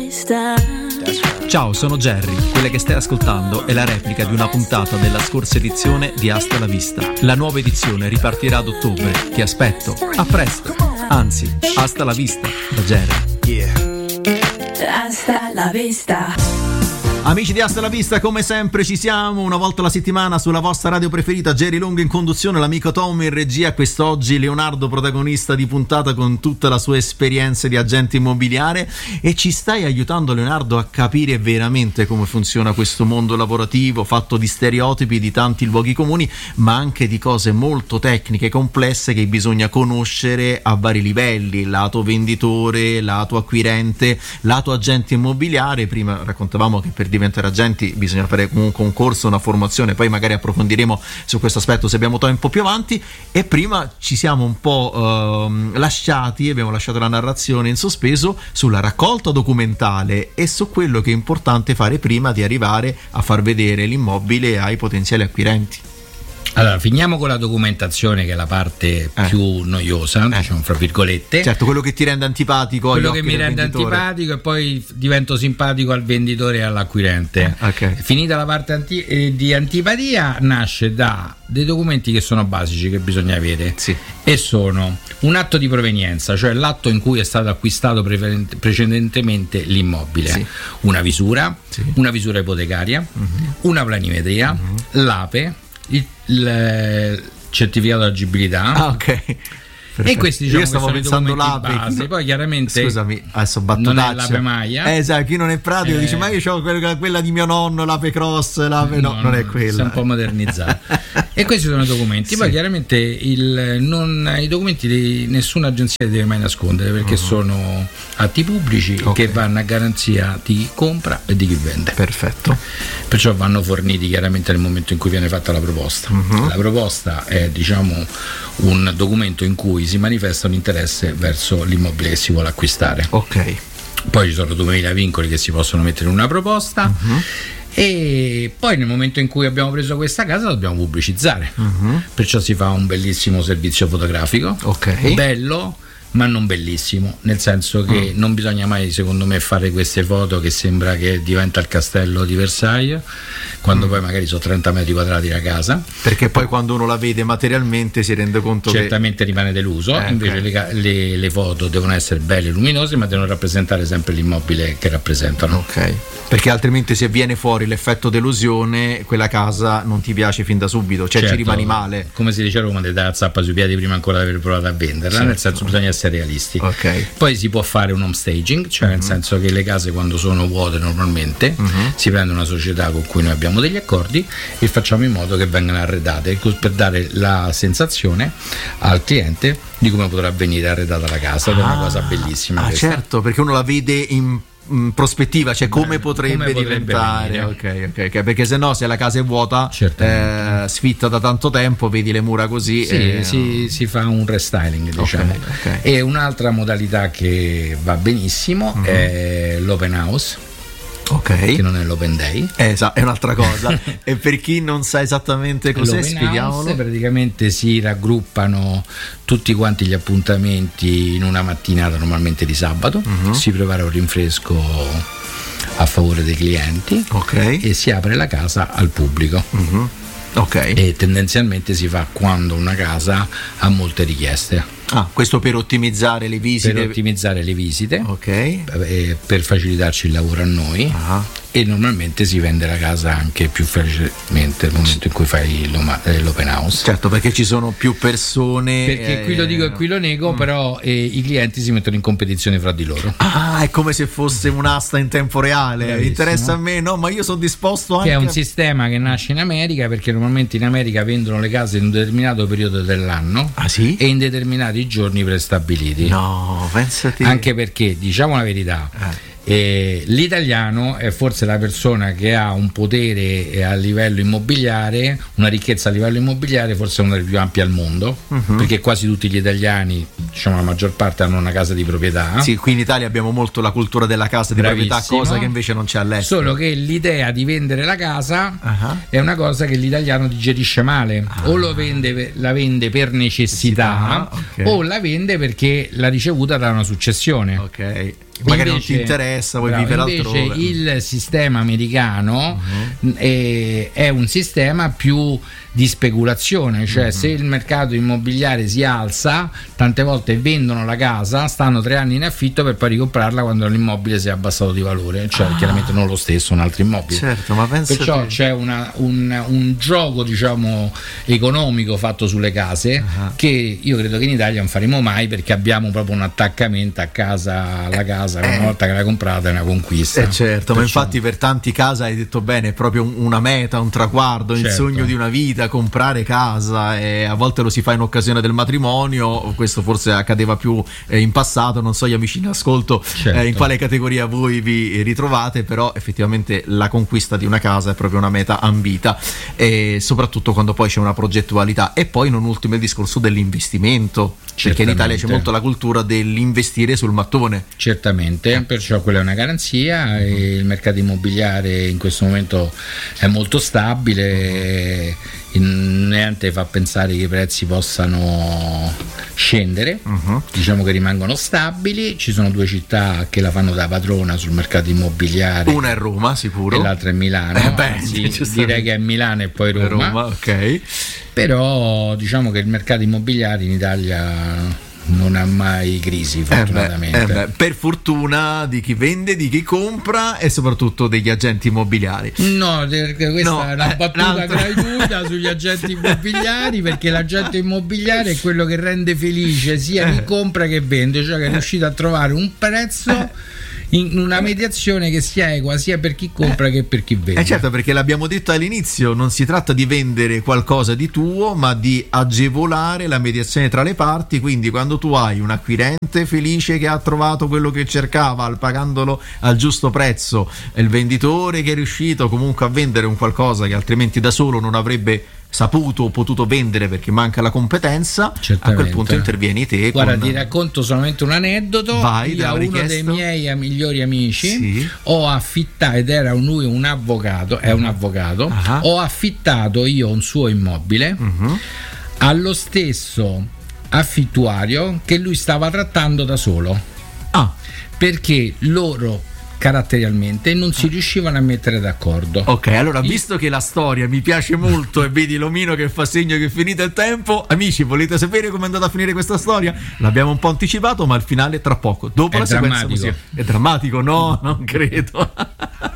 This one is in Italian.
vista. Ciao, sono Jerry. Quella che stai ascoltando è la replica di una puntata della scorsa edizione di Hasta la Vista. La nuova edizione ripartirà ad ottobre. Ti aspetto. A presto. Anzi, hasta la vista da Jerry. Hasta la vista. Amici di Hasta la Vista, come sempre ci siamo una volta alla settimana sulla vostra radio preferita. Jerry Longo in conduzione, l'amico Tom in regia. Quest'oggi Leonardo protagonista di puntata con tutta la sua esperienza di agente immobiliare, e ci stai aiutando, Leonardo, a capire veramente come funziona questo mondo lavorativo fatto di stereotipi, di tanti luoghi comuni, ma anche di cose molto tecniche e complesse che bisogna conoscere a vari livelli: lato venditore, lato acquirente, lato agente immobiliare. Prima raccontavamo che per diventare agenti bisogna fare un concorso, una formazione, poi magari approfondiremo su questo aspetto se abbiamo tempo più avanti. E prima ci siamo un po' lasciati, abbiamo lasciato la narrazione in sospeso sulla raccolta documentale e su quello che è importante fare prima di arrivare a far vedere l'immobile ai potenziali acquirenti. Allora, finiamo con la documentazione, che è la parte più noiosa, diciamo fra virgolette. Certo, quello che ti rende antipatico. Quello che mi rende antipatico, e poi divento simpatico al venditore e all'acquirente. Okay. Finita la parte di antipatia, nasce da dei documenti che sono basici, che bisogna avere. Sì. E sono un atto di provenienza, cioè l'atto in cui è stato acquistato precedentemente l'immobile. Sì. Una visura, sì, una visura ipotecaria, una planimetria, l'APE, il certificato di agibilità. Ok. E questi, diciamo, io stavo pensando l'APE base. Poi chiaramente, scusami, adesso battutaccia, non è l'APE Maia. Esatto, chi non è pratico dice: ma io ho quella di mio nonno, l'APE Cross, l'APE no, non è quella. Si è un po' modernizzato. E questi sono i documenti. Sì. Poi chiaramente i documenti di nessuna agenzia deve mai nascondere, perché sono atti pubblici, che vanno a garanzia di chi compra e di chi vende. Perfetto. Perciò vanno forniti chiaramente nel momento in cui viene fatta la proposta. La proposta è, diciamo, un documento in cui si manifesta un interesse verso l'immobile che si vuole acquistare. Ok. Poi ci sono 2000 vincoli che si possono mettere in una proposta. E poi nel momento in cui abbiamo preso questa casa dobbiamo pubblicizzare. Perciò si fa un bellissimo servizio fotografico. Ok. Bello, ma non bellissimo, nel senso che non bisogna mai, secondo me, fare queste foto che sembra che diventa il castello di Versailles, quando poi magari sono 30 metri quadrati la casa, perché poi quando uno la vede materialmente si rende conto certamente rimane deluso. Invece le foto devono essere belle e luminose, ma devono rappresentare sempre l'immobile che rappresentano. Ok, perché altrimenti se viene fuori l'effetto delusione, quella casa non ti piace fin da subito, cioè certo, ci rimani male. Come si dice a Roma, ti dà la zappa sui piedi prima ancora di aver provato a venderla. Certo. Nel senso, bisogna essere realisti. Poi si può fare un home staging, cioè nel senso che le case, quando sono vuote normalmente, si prende una società con cui noi abbiamo degli accordi e facciamo in modo che vengano arredate, per dare la sensazione al cliente di come potrà venire arredata la casa. Ed è una cosa bellissima. Certo, perché uno la vede in prospettiva, cioè come potrebbe diventare. Ok, perché se no, se la casa è vuota, sfitta da tanto tempo, vedi le mura così, si fa un restyling, diciamo. E un'altra modalità che va benissimo è l'open house. Che non è l'open day, è un'altra cosa. E per chi non sa esattamente cos'è, spieghiamolo. Praticamente si raggruppano tutti quanti gli appuntamenti in una mattinata, normalmente di sabato, si prepara un rinfresco a favore dei clienti, e si apre la casa al pubblico. E tendenzialmente si fa quando una casa ha molte richieste. Questo per ottimizzare le visite. Per ottimizzare le visite, per facilitarci il lavoro a noi. E normalmente si vende la casa anche più facilmente nel momento in cui fai l'open house. Certo, perché ci sono più persone. Perché qui lo dico e qui lo nego, però i clienti si mettono in competizione fra di loro. È come se fosse un'asta in tempo reale. Bravissimo. Interessa a me, no, ma io sono disposto anche. Che è un sistema che nasce in America, perché normalmente in America vendono le case in un determinato periodo dell'anno. Sì? E in determinati giorni prestabiliti. No, pensate. Anche perché, diciamo la verità, l'italiano è forse la persona che ha un potere a livello immobiliare, una ricchezza a livello immobiliare forse una delle più ampie al mondo, perché quasi tutti gli italiani, diciamo la maggior parte, hanno una casa di proprietà. Sì, qui in Italia abbiamo molto la cultura della casa di proprietà, cosa che invece non c'è all'estero. Solo che l'idea di vendere la casa è una cosa che l'italiano digerisce male. O la vende per necessità, o la vende perché l'ha ricevuta da una successione. magari non ti interessa, vuoi vivere altrove. Invece il sistema americano è un sistema più di speculazione, cioè se il mercato immobiliare si alza, tante volte vendono la casa, stanno 3 anni in affitto per poi ricomprarla quando l'immobile si è abbassato di valore, cioè chiaramente non lo stesso un altro immobile. Certo, ma perciò c'è un gioco, diciamo, economico fatto sulle case che io credo che in Italia non faremo mai, perché abbiamo proprio un attaccamento a casa, alla casa, una volta che l'hai comprata è una conquista. Certo, ma infatti per tanti casa hai detto bene, è proprio una meta, un traguardo, il sogno di una vita, comprare casa, e a volte lo si fa in occasione del matrimonio. Questo forse accadeva più in passato, non so gli amici in ascolto in quale categoria voi vi ritrovate, però effettivamente la conquista di una casa è proprio una meta ambita, e soprattutto quando poi c'è una progettualità. E poi non ultimo il discorso dell'investimento, perché in Italia c'è molto la cultura dell'investire sul mattone. Certamente, perciò quella è una garanzia, e il mercato immobiliare in questo momento è molto stabile, niente fa pensare che i prezzi possano scendere, diciamo che rimangono stabili. Ci sono 2 città che la fanno da padrona sul mercato immobiliare, una è Roma sicuro e l'altra è Milano, direi che è Milano e poi Roma, ok. Però diciamo che il mercato immobiliare in Italia non ha mai crisi, fortunatamente. Per fortuna di chi vende, di chi compra e soprattutto degli agenti immobiliari. No, questa è una battuta gratuita sugli agenti immobiliari, perché l'agente immobiliare è quello che rende felice sia chi compra che vende, cioè che è riuscito a trovare un prezzo in una mediazione che sia equa sia per chi compra che per chi vende. Certo, perché l'abbiamo detto all'inizio, non si tratta di vendere qualcosa di tuo, ma di agevolare la mediazione tra le parti. Quindi quando tu hai un acquirente felice che ha trovato quello che cercava pagandolo al giusto prezzo, e il venditore che è riuscito comunque a vendere un qualcosa che altrimenti da solo non avrebbe saputo o potuto vendere perché manca la competenza, a quel punto intervieni te. Guarda, ti racconto solamente un aneddoto. Io a uno dei miei migliori amici ho affittato, ed era lui un avvocato, è un avvocato, ho affittato io un suo immobile allo stesso affittuario che lui stava trattando da solo, perché loro caratterialmente non si riuscivano a mettere d'accordo. Ok, allora visto che la storia mi piace molto e vedi l'omino che fa segno che è finito il tempo, amici, volete sapere come è andata a finire questa storia? L'abbiamo un po' anticipato, ma il finale tra poco, dopo la sequenza musica. È drammatico? No, non credo.